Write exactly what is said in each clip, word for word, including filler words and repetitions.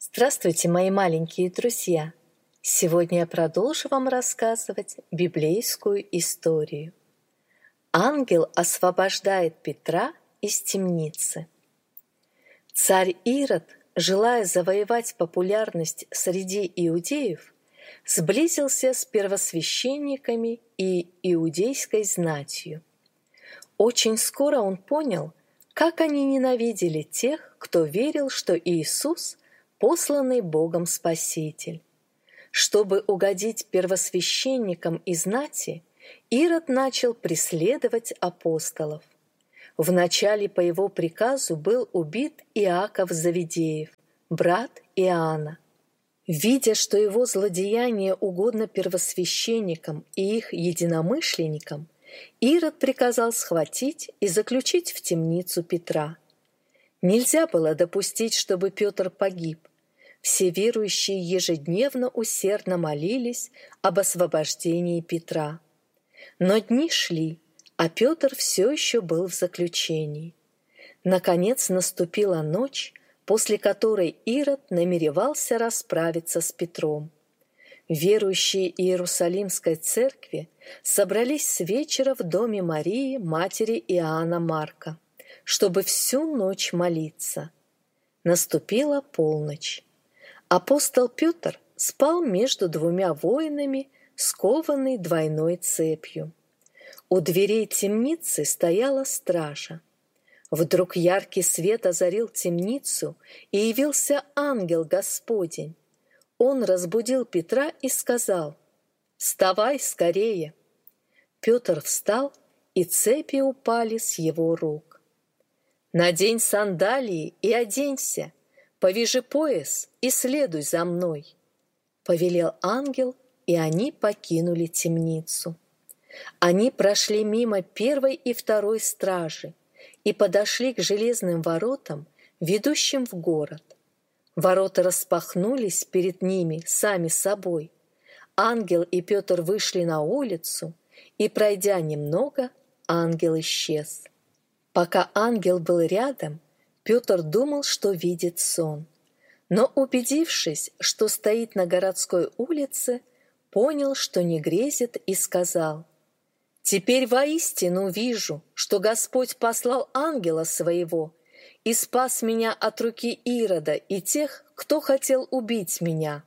Здравствуйте, мои маленькие друзья! Сегодня я продолжу вам рассказывать библейскую историю. Ангел освобождает Петра из темницы. Царь Ирод, желая завоевать популярность среди иудеев, сблизился с первосвященниками и иудейской знатью. Очень скоро он понял, как они ненавидели тех, кто верил, что Иисус – посланный Богом Спаситель. Чтобы угодить первосвященникам и знати, Ирод начал преследовать апостолов. Вначале по его приказу был убит Иаков Завидеев, брат Иоанна. Видя, что его злодеяние угодно первосвященникам и их единомышленникам, Ирод приказал схватить и заключить в темницу Петра. Нельзя было допустить, чтобы Петр погиб. Все верующие ежедневно усердно молились об освобождении Петра. Но дни шли, а Петр все еще был в заключении. Наконец наступила ночь, после которой Ирод намеревался расправиться с Петром. Верующие Иерусалимской церкви собрались с вечера в доме Марии, матери Иоанна Марка, чтобы всю ночь молиться. Наступила полночь. Апостол Петр спал между двумя воинами, скованный двойной цепью. У дверей темницы стояла стража. Вдруг яркий свет озарил темницу, и явился ангел Господень. Он разбудил Петра и сказал: «Вставай скорее!» Петр встал, и цепи упали с его рук. «Надень сандалии и оденься, повяжи пояс и следуй за мной», — повелел ангел, и они покинули темницу. Они прошли мимо первой и второй стражи и подошли к железным воротам, ведущим в город. Ворота распахнулись перед ними сами собой. Ангел и Петр вышли на улицу, и, пройдя немного, ангел исчез. Пока ангел был рядом, Петр думал, что видит сон. Но, убедившись, что стоит на городской улице, понял, что не грезит, и сказал: «Теперь воистину вижу, что Господь послал ангела своего и спас меня от руки Ирода и тех, кто хотел убить меня».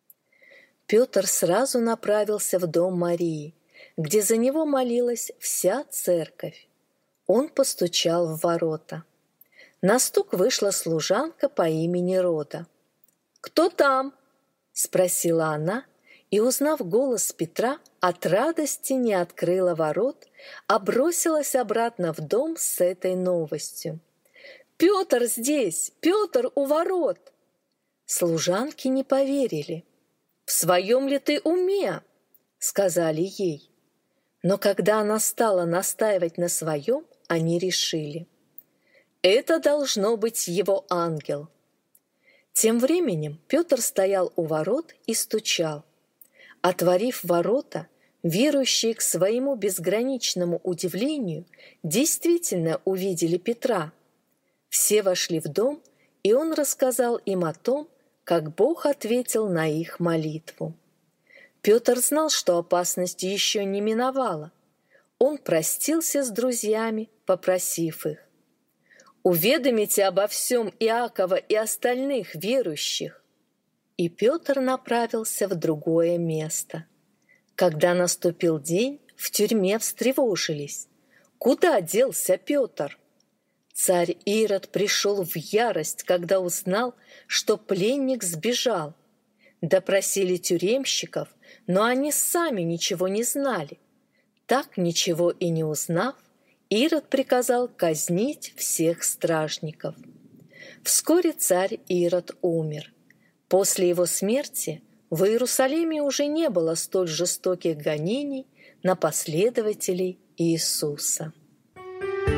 Петр сразу направился в дом Марии, где за него молилась вся церковь. Он постучал в ворота. На стук вышла служанка по имени Рода. «Кто там?» — спросила она, и, узнав голос Петра, от радости не открыла ворот, а бросилась обратно в дом с этой новостью. «Петр здесь! Петр у ворот!» Служанки не поверили. «В своем ли ты уме?» — сказали ей. Но когда она стала настаивать на своем, они решили: это должно быть его ангел. Тем временем Петр стоял у ворот и стучал. Отворив ворота, верующие к своему безграничному удивлению действительно увидели Петра. Все вошли в дом, и он рассказал им о том, как Бог ответил на их молитву. Петр знал, что опасность еще не миновала. Он простился с друзьями, попросив их: «Уведомите обо всем Иакова и остальных верующих». И Петр направился в другое место. Когда наступил день, в тюрьме встревожились. Куда делся Петр? Царь Ирод пришел в ярость, когда узнал, что пленник сбежал. Допросили тюремщиков, но они сами ничего не знали. Так, ничего и не узнав, Ирод приказал казнить всех стражников. Вскоре царь Ирод умер. После его смерти в Иерусалиме уже не было столь жестоких гонений на последователей Иисуса.